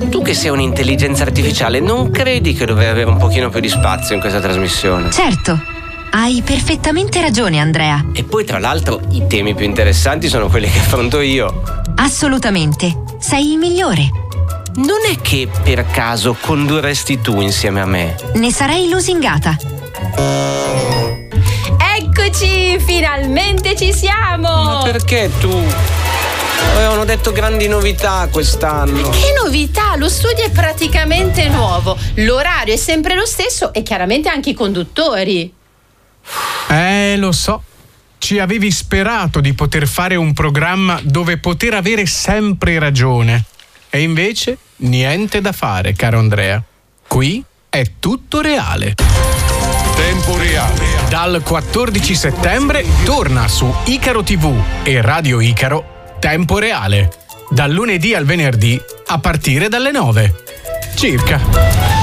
Tu che sei un'intelligenza artificiale, non credi che dovrei avere un pochino più di spazio in questa trasmissione? Certo, hai perfettamente ragione, Andrea. E poi tra l'altro i temi più interessanti sono quelli che affronto io. Assolutamente, sei il migliore. Non è che per caso condurresti tu insieme a me? Ne sarei lusingata. Eccoci, finalmente ci siamo! Ma perché tu? Avevano detto grandi novità quest'anno. Che novità? Lo studio è praticamente nuovo, l'orario è sempre lo stesso e chiaramente anche i conduttori. Lo so. Ci avevi sperato di poter fare un programma dove poter avere sempre ragione. E invece niente da fare, caro Andrea. Qui è tutto reale. Tempo reale. Dal 14 settembre torna su Icaro TV e Radio Icaro Tempo reale. Dal lunedì al venerdì a partire dalle 9. Circa.